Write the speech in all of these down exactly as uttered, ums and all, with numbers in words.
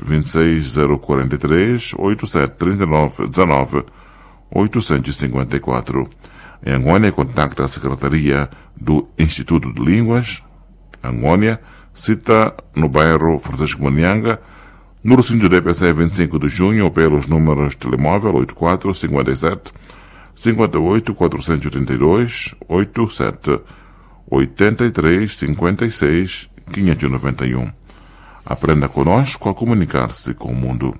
vinte e seis zero quarenta e três, oitenta e sete trinta e nove dezenove, oitocentos e cinquenta e quatro. Em Angônia, contacta a Secretaria do Instituto de Línguas, Angônia, cita no bairro Francisco Manianga, no recinto da E P C vinte e cinco de junho, ou pelos números de telemóvel oitenta e quatro, cinquenta e sete, cinquenta e oito, quatrocentos e oitenta e dois, oitenta e sete, oitenta e três, cinquenta e seis, quinhentos e noventa e um. Aprenda conosco a comunicar-se com o mundo.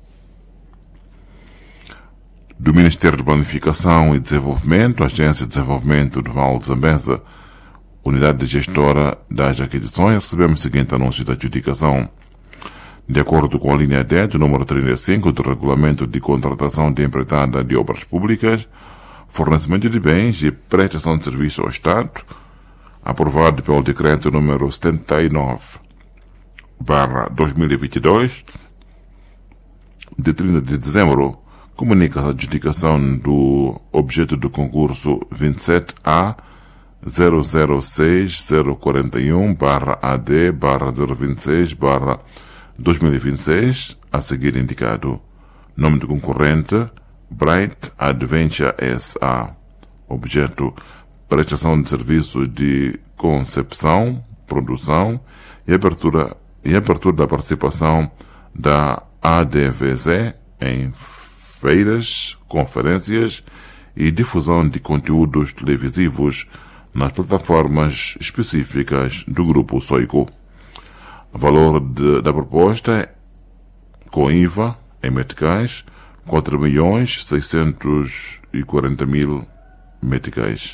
Do Ministério de Planificação e Desenvolvimento, Agência de Desenvolvimento do Vale de Zambeza, Unidade de Gestora das Aquisições, recebemos o seguinte anúncio de adjudicação. De acordo com a linha D do número trinta e cinco do Regulamento de Contratação de Empreitada de Obras Públicas, fornecimento de bens e prestação de serviço ao Estado, aprovado pelo Decreto número setenta e nove barra dois mil e vinte e dois, de trinta de dezembro, comunica a adjudicação do objeto do concurso vinte e sete A zero zero seis zero quatro um barra A D barra zero vinte e seis barra dois mil e vinte e seis, a seguir indicado. Nome do concorrente, Bright Adventure S A. Objeto, prestação de serviços de concepção, produção e abertura, e abertura da participação da A D V Z em feiras, conferências e difusão de conteúdos televisivos nas plataformas específicas do Grupo Soico. O valor de, da proposta, com I V A, em meticais, quatro milhões seiscentos e quarenta mil meticais.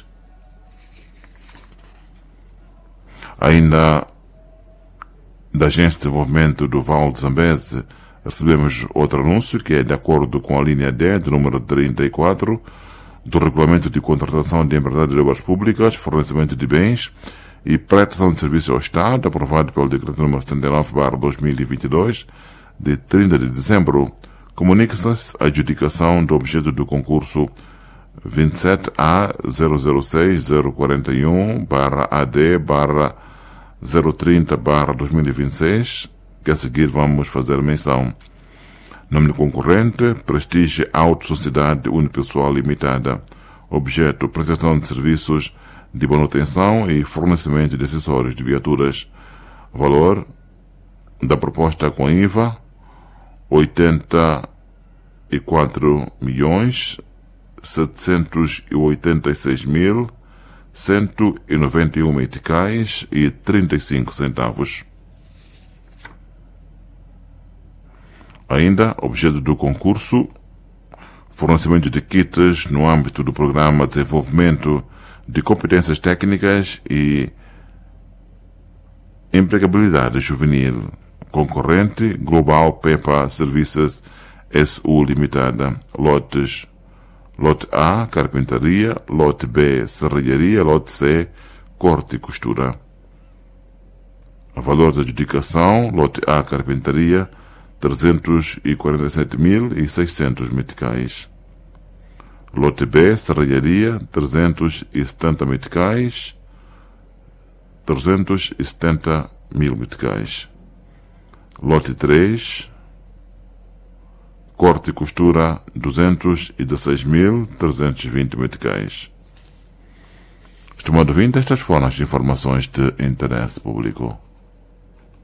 Ainda da Agência de Desenvolvimento do Vale de Zambeze, recebemos outro anúncio que é de acordo com a linha D do número trinta e quatro do Regulamento de Contratação de Empreitada de Obras Públicas, Fornecimento de Bens e Prestação de Serviço ao Estado, aprovado pelo Decreto número setenta e nove barra dois mil e vinte e dois, de trinta de dezembro, comunica-se a adjudicação do objeto do concurso vinte e sete A zero zero seis zero quatro um barra A D barra zero trinta barra dois mil e vinte e seis, que a seguir vamos fazer menção. Nome do concorrente, Prestige Auto Sociedade Unipessoal Limitada. Objeto, prestação de serviços de manutenção e fornecimento de acessórios de viaturas. Valor da proposta com I V A, oitenta e quatro milhões setecentos e oitenta e seis mil cento e noventa e um meticais e trinta e cinco centavos. Ainda, objeto do concurso, fornecimento de kits no âmbito do Programa de Desenvolvimento de Competências Técnicas e Empregabilidade Juvenil. Concorrente, Global Pepa Services S U Limitada. Lotes: Lote A, Carpintaria; Lote B, Serralharia; Lote C, Corte e Costura. O valor da adjudicação: Lote A, Carpintaria, trezentos e quarenta e sete mil e seiscentos meticais. Lote B, Serralharia, trezentos e setenta meticais, trezentos e setenta mil meticais. Lote três, Corte e Costura, duzentos e dezesseis mil trezentos e vinte meticais. Estimado ouvinte, estas foram as informações de interesse público.